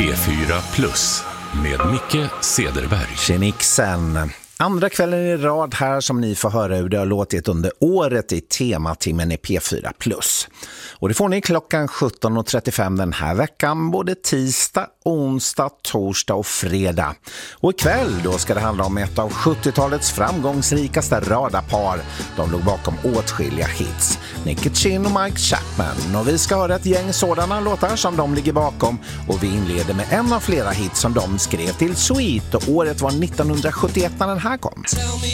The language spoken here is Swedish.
P4+ med Micke Cederberg. Tjenixen. Andra kvällen i rad här som ni får höra hur det har låtit under året i tematimmen i P4+. Och det får ni klockan 17.35 den här veckan, både tisdag, onsdag, torsdag och fredag. Och ikväll då ska det handla om ett av 70-talets framgångsrikaste radarpar. De låg bakom åtskilliga hits. Nicky Chinn och Mike Chapman. Och vi ska höra ett gäng sådana låtar som de ligger bakom. Och vi inleder med en av flera hits som de skrev till Sweet. Och året var 1971 när den här kom.